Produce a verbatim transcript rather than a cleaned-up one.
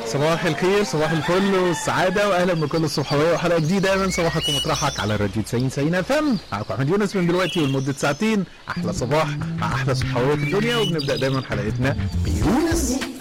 صباح الخير، صباح الفل والسعادة، وأهلا بكل الصبحوية وحلقة جديدة من صباحك ومطرحك على الراديو تسعين تسعين اف ام. معاكم أحمد يونس من دلوقتي ولمدة ساعتين. أحلى صباح مع أحلى صبحوية في الدنيا، وبنبدأ دايما حلقتنا بيونس.